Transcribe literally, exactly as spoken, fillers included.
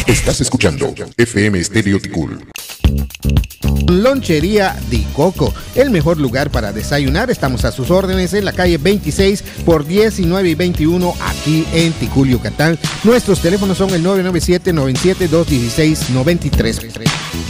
Estás escuchando F M Estéreo Ticul. Lonchería Di Coco, el mejor lugar para desayunar. Estamos a sus órdenes en la calle veintiséis por diecinueve y veintiuno aquí en Ticul, Yucatán. Nuestros teléfonos son el nueve nueve siete, nueve siete dos, uno seis nueve tres.